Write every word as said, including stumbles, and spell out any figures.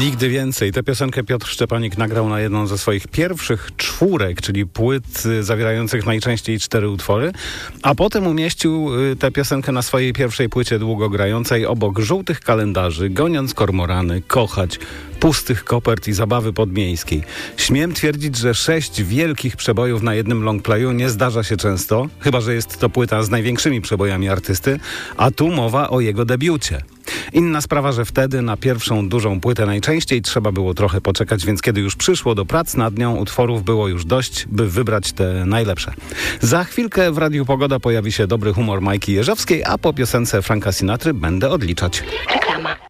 Nigdy więcej. Tę piosenkę Piotr Szczepanik nagrał na jedną ze swoich pierwszych czwórek, czyli płyt zawierających najczęściej cztery utwory, a potem umieścił tę piosenkę na swojej pierwszej płycie długogrającej obok żółtych kalendarzy, Goniąc kormorany, Kochać, Pustych kopert i Zabawy podmiejskiej. Śmiem twierdzić, że sześć wielkich przebojów na jednym longplayu nie zdarza się często, chyba że jest to płyta z największymi przebojami artysty, a tu mowa o jego debiucie. Inna sprawa, że wtedy na pierwszą dużą płytę najczęściej trzeba było trochę poczekać, więc kiedy już przyszło do prac nad nią, utworów było już dość, by wybrać te najlepsze. Za chwilkę w Radiu Pogoda pojawi się dobry humor Majki Jeżowskiej, a po piosence Franka Sinatry będę odliczać.